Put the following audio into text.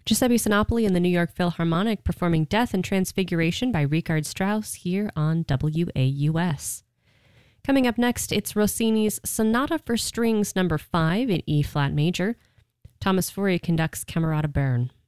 Giuseppe Sinopoli and the New York Philharmonic performing Death and Transfiguration by Richard Strauss here on WAUS. Coming up next, it's Rossini's Sonata for Strings No. 5 in E-flat major. Thomas Fauré conducts Camerata Bern.